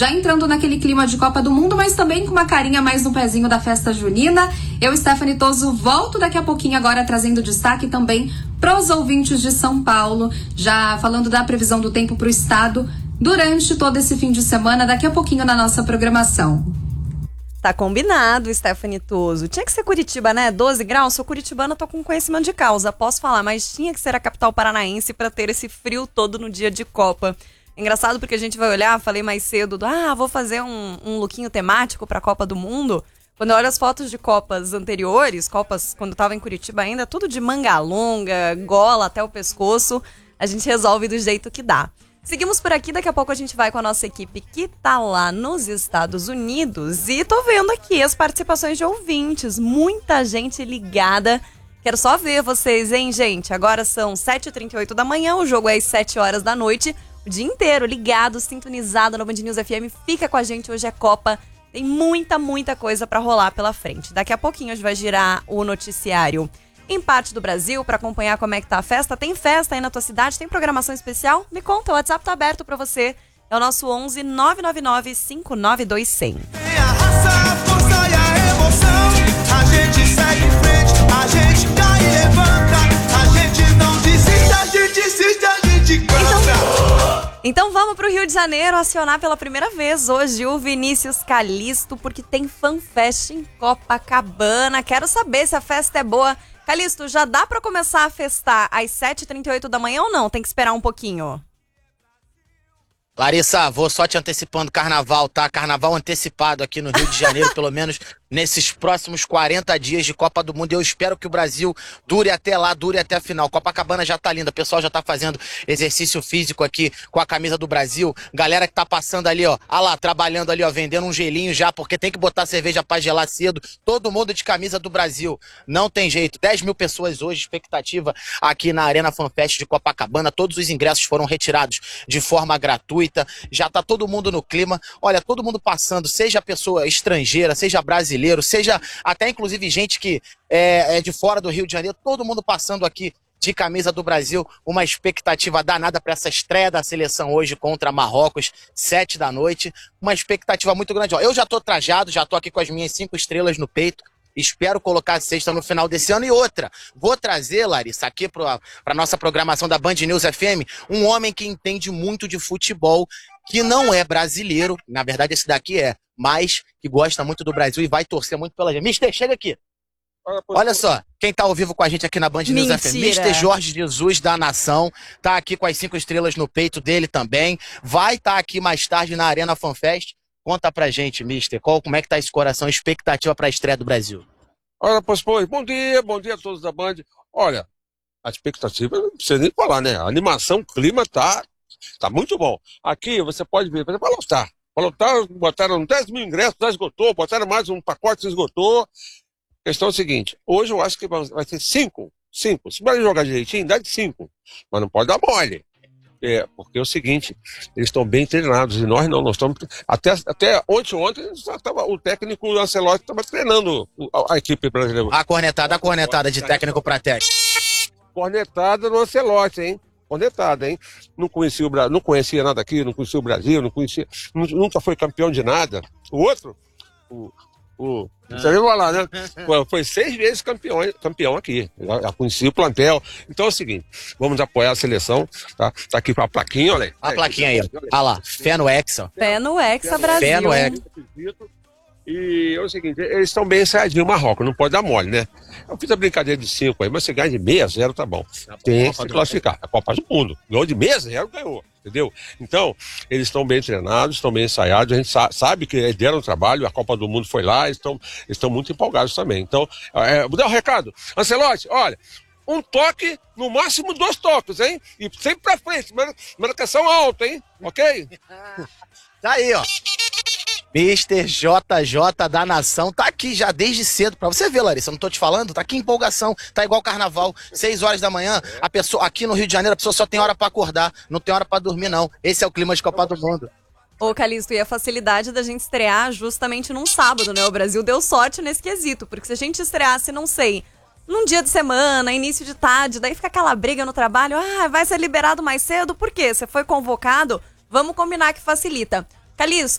já entrando naquele clima de Copa do Mundo, mas também com uma carinha mais no pezinho da festa junina. Eu, Stephanie Toso, volto daqui a pouquinho agora trazendo destaque também para os ouvintes de São Paulo, já falando da previsão do tempo para o estado durante todo esse fim de semana, daqui a pouquinho na nossa programação. Tá combinado, Stephanie Toso. Tinha que ser Curitiba, né? 12 graus. Sou curitibana, tô com conhecimento de causa, posso falar, mas tinha que ser a capital paranaense para ter esse frio todo no dia de Copa. Engraçado porque a gente vai olhar, falei mais cedo, vou fazer um lookinho temático pra Copa do Mundo. Quando eu olho as fotos de Copas anteriores, Copas quando eu tava em Curitiba ainda, tudo de manga longa, gola até o pescoço, a gente resolve do jeito que dá. Seguimos por aqui, daqui a pouco a gente vai com a nossa equipe que tá lá nos Estados Unidos e tô vendo aqui as participações de ouvintes, muita gente ligada. Quero só ver vocês, hein, gente? Agora são 7h38 da manhã, o jogo é às 7 horas da noite, o dia inteiro ligado, sintonizado no Band News FM, fica com a gente, hoje é Copa, tem muita coisa pra rolar pela frente. Daqui a pouquinho a gente vai girar o noticiário em parte do Brasil, para acompanhar como é que tá a festa. Tem festa aí na tua cidade? Tem programação especial? Me conta, o WhatsApp tá aberto para você. É o nosso 11 999 592 100. Tem a raça, a força e a emoção. A gente segue em frente, a gente cai e levanta. A gente não desiste, a gente insiste, a gente canta. Então vamos pro Rio de Janeiro acionar pela primeira vez hoje o Vinícius Calisto, porque tem FanFest em Copacabana. Quero saber se a festa é boa. Calisto, já dá pra começar a festar às 7h38 da manhã ou não? Tem que esperar um pouquinho. Larissa, vou só te antecipando carnaval, tá? Carnaval antecipado aqui no Rio de Janeiro, pelo menos nesses próximos 40 dias de Copa do Mundo. Eu espero que o Brasil dure até lá, dure até a final. Copacabana já tá linda, o pessoal já tá fazendo exercício físico aqui com a camisa do Brasil. Galera que tá passando ali, ó, lá, trabalhando ali, ó, vendendo um gelinho já, porque tem que botar cerveja pra gelar cedo. Todo mundo de camisa do Brasil. Não tem jeito. 10 mil pessoas hoje, expectativa aqui na Arena FanFest de Copacabana. Todos os ingressos foram retirados de forma gratuita. Já tá todo mundo no clima. Olha, todo mundo passando, seja pessoa estrangeira, seja brasileiro, seja até inclusive gente que é de fora do Rio de Janeiro, todo mundo passando aqui de camisa do Brasil. Uma expectativa danada para essa estreia da seleção hoje contra Marrocos, 7 da noite. Uma expectativa muito grande. Ó, eu já tô trajado, já tô aqui com as minhas 5 estrelas no peito. Espero colocar a sexta no final desse ano. E outra, vou trazer, Larissa, aqui pra nossa programação da Band News FM, um homem que entende muito de futebol, que não é brasileiro, na verdade esse daqui é, mas que gosta muito do Brasil e vai torcer muito pela gente. Mister, chega aqui. Olha só, quem tá ao vivo com a gente aqui na Band News FM, Mister Jorge Jesus da Nação, tá aqui com as 5 estrelas no peito dele também, vai estar aqui mais tarde na Arena FanFest. Conta pra gente, Mister, como é que tá esse coração, expectativa pra estreia do Brasil? Olha, pois, bom dia a todos da Band. Olha, a expectativa, não precisa nem falar, né? A animação, o clima tá muito bom. Aqui você pode ver, para lotar. Para lotar, botaram 10 mil ingressos, já esgotou, botaram mais um pacote, esgotou. A questão é o seguinte, hoje eu acho que vai ter 5. Se vai jogar direitinho, dá de 5. Mas não pode dar mole. Porque é o seguinte, eles estão bem treinados e nós não, nós estamos... Até ontem o técnico Ancelotti estava treinando a equipe brasileira. A cornetada de técnico para técnico. Cornetada no Ancelotti, hein? Cornetada, hein? Não conhecia nada aqui, não conhecia o Brasil, nunca foi campeão de nada. O outro, você viu lá, né? Foi 6 vezes campeão aqui. Já conheci o plantel. Então é o seguinte, vamos apoiar a seleção, tá? Tá aqui com a plaquinha, olha aí. A plaquinha aí, olha lá, Fé no Hexa. Fé no Hexa, Brasil. Fé no Hexa. E é o seguinte, eles estão bem ensaiadinhos, o Marrocos, não pode dar mole, né? Eu fiz a brincadeira de 5 aí, mas você ganha de 6-0, tá bom. Tem que se classificar. A Copa do Mundo. Ganhou de 6-0, ganhou. Entendeu? Então, eles estão bem treinados, estão bem ensaiados, a gente sabe que eles deram trabalho, a Copa do Mundo foi lá, eles estão muito empolgados também. Então, vou dar um recado. Ancelotti, olha, um toque, no máximo 2 toques, hein? E sempre pra frente, marcação alta, hein? Ok? Tá aí, ó. Mister JJ da Nação tá aqui já desde cedo, pra você ver, Larissa, eu não tô te falando, tá aqui empolgação, tá igual carnaval, 6 horas da manhã, a pessoa, aqui no Rio de Janeiro, a pessoa só tem hora pra acordar, não tem hora pra dormir não, esse é o clima de Copa do Mundo. Ô, Calisto, e a facilidade da gente estrear justamente num sábado, né, o Brasil deu sorte nesse quesito, porque se a gente estreasse, não sei, num dia de semana, início de tarde, daí fica aquela briga no trabalho, vai ser liberado mais cedo, por quê? Você foi convocado? Vamos combinar que facilita. Calisto,